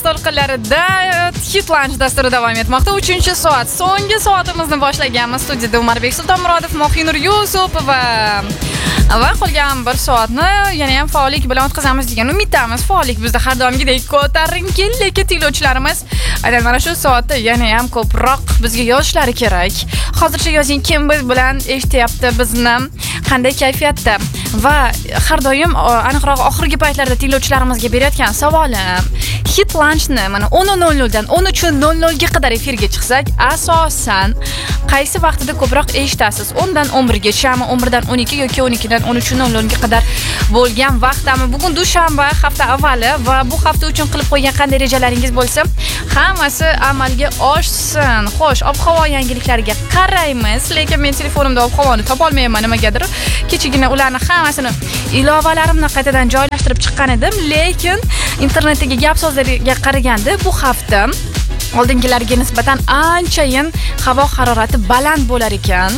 to'lqinlarida Hit Lunch dasturi davom etmoqda. 3-soat. So'nggi soatimizni boshlaganmiz. Studiyada Umarbek Sultonmurodov, Mohinur Yusupova va qolgan bir soatni yana ham faollik bilan o'tkazamiz degan umiddamiz. Faollik bizda har doimgidek ko'tarinki, lekin tinglovchilarimiz aynan mana shu soatda yana ham ko'proq bizga yozishlari kerak. Hozircha yozing, kim biz bilan eshityapti, bizni qanday kayfiyatda va har doim aniqroq oxirgi paytlarda tinglovchilarimizga berayotgan savolim, Hit Lunchni mana 10:00 dan 13:00 ga qadar efirga chiqsak, asosan qaysi vaqtida ko'proq eshitasiz? 10 dan 11 gachami, 11 dan 12 yoki 12 dan 13:00 ga qadar bo'lgan vaqtami? Bugun dushanba, hafta avvali va bu hafta uchun qilib qo'ygan qanday rejalaringiz bo'lsa, hammasi amalga oshsin. Xo'sh, ob-havo yangiliklariga qaraymiz, lekin men telefonimda ob-havoni topa olmayman nimagadir. Kechagina ularni hammasini ilovalarimni qaytadan joylashtirib chiqqan edim, lekin internetdagi gap so'zlarga qaraganda bu hafta oldingilarga nisbatan anchayin havo harorati baland bo'lar ekan.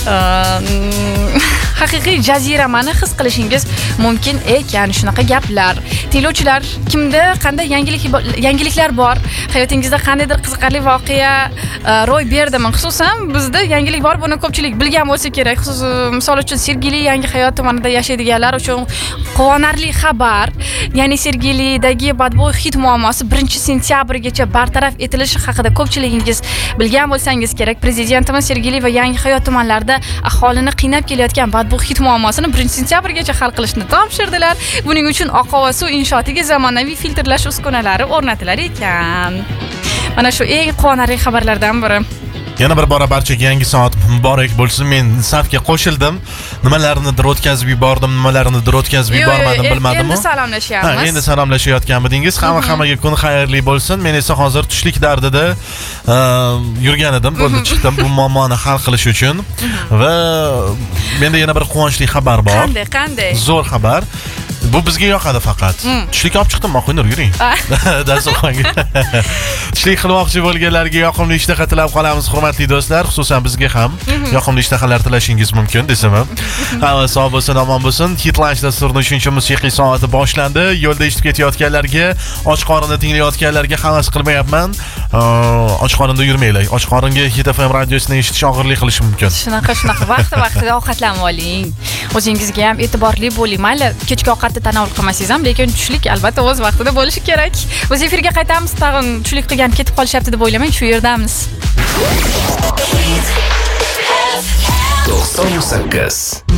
Haqiqiy jaziramani his qilishingiz mumkin ekan. Shunaqa gaplar. Tinglovchilar, kimda qanday yangiliklar bor? Hayotingizda qandaydir qiziqarli voqea ro'y berdimi? Xususan bizda yangilik bor, buni ko'pchilik bilgan bo'lsa kerak. Xususan, misol uchun Sergeli yangi hayot tumanida yashaydiganlar uchun quvonarli xabar. Ya'ni Sergelidagi badbo'y hid muammosi 1-sentyabrgacha bartaraf etilishi haqida ko'pchiligingiz bilgan bo'lsangiz kerak. Prezidentimiz Sergeli va yangi hayot tumanlarida aholini qiynab kelayotgan badbo'y hid muammosini 1-sentyabrgacha hal qilishni topshirdilar. Buning uchun oqova suv inshootiga zamonaviy filtrlash uskunalari o'rnatilar ekan. Mana shu eng quvonarli xabarlardan biri. Yana bir bora barchaga yangi soat muborak bo'lsin. Men safga qo'shildim. Nimalarnidir o'tkazib yubordim, nimalarnidir o'tkazib yubormadim, bilmadim. Endi salomlashyapmiz. Endi salomlashayotganmidingiz. Hamma-hammaga kun xayrli bo'lsin. Men esa hozir tushlik dardida yurgan edim. Bo'ldi chiqdim bu muammoni hal qilish uchun. Va menda yana bir quvonchli xabar bor. Qanday? Zo'r xabar. Bu bizga yoqadi faqat. Tushlik olib chiqdim, Mohinur, yuring. Dasturxonga. Tushlik qilmoqchi bo'lganlarga yoqimli ishtaha tilab qolamiz, hurmatli do'stlar. Xususan bizga ham yoqimli ishtahalar tilashingiz mumkin, desam. Hamma sog' bo'lsin, omon bo'lsin. Hit Lunch dasturining 3-musiqiy soati boshlandi. Yo'lda eshitib ketayotganlarga, och qorinda tinglayotganlarga havas qilmayapman. Och qorinda yurmanglar. Och qoringa Hit FM radiosini eshitish og'irlik qilishi mumkin. Shunaqa vaqtida ovqatlanib oling. O'zingizga ham e'tiborli bo'ling. Mayli, kechki ovqatni tanovul qilmasangiz ham, lekin tushlik albatta o'z vaqtida bo'lishi kerak. Biz efirga qaytamiz, tag'in tushlik qilgan ketib qolishyapti deb o'ylamang, shu yerdamiz. 98